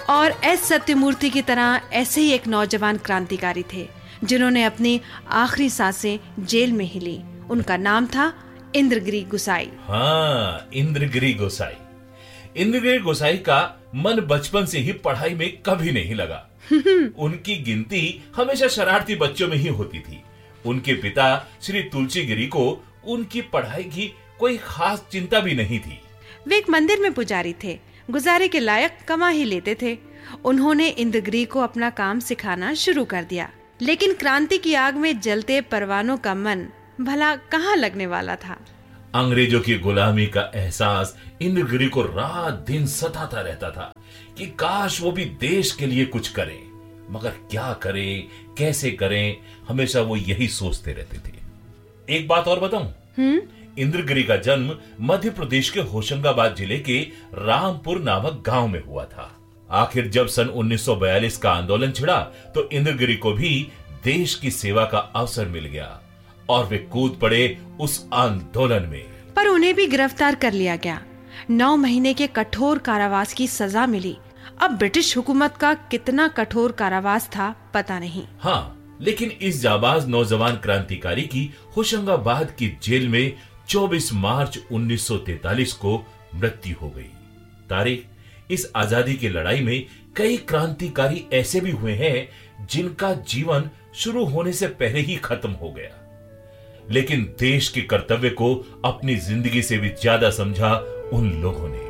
और एस सत्यमूर्ति की तरह ऐसे ही एक नौजवान क्रांतिकारी थे जिन्होंने अपनी आखिरी सांसें जेल में ही ली। उनका नाम था इंद्रगिरी गोसाई। हाँ, इंद्रगिरी गोसाई। इंद्रगिरी गोसाई का मन बचपन से ही पढ़ाई में कभी नहीं लगा। उनकी गिनती हमेशा शरारती बच्चों में ही होती थी। उनके पिता श्री तुलसीगिरी को उनकी पढ़ाई की कोई खास चिंता भी नहीं थी। वे एक मंदिर में पुजारी थे, गुजारे के लायक कमा ही लेते थे। उन्होंने इंद्रगिरी को अपना काम सिखाना शुरू कर दिया, लेकिन क्रांति की आग में जलते परवानों का मन भला कहाँ लगने वाला था। अंग्रेजों की गुलामी का एहसास इंद्रगिरी को रात दिन सताता रहता था कि काश वो भी देश के लिए कुछ करे, मगर क्या करे, कैसे करें, हमेशा वो यही सोचते रहते थे। एक बात और बताऊं, इंद्रगिरी का जन्म मध्य प्रदेश के होशंगाबाद जिले के रामपुर नामक गांव में हुआ था। आखिर जब सन 1942 का आंदोलन छिड़ा तो इंद्रगिरी को भी देश की सेवा का अवसर मिल गया और वे कूद पड़े उस आंदोलन में। पर उन्हें भी गिरफ्तार कर लिया गया। 9 महीने के कठोर कारावास की सजा मिली। अब ब्रिटिश हुकूमत का कितना कठोर कारावास था पता नहीं। हाँ, लेकिन इस जाबाज नौजवान क्रांतिकारी की होशंगाबाद की जेल में 24 मार्च 1943 को मृत्यु हो गई। तारीख, इस आजादी की लड़ाई में कई क्रांतिकारी ऐसे भी हुए हैं जिनका जीवन शुरू होने से पहले ही खत्म हो गया, लेकिन देश के कर्तव्य को अपनी जिंदगी से भी ज्यादा समझा उन लोगों ने।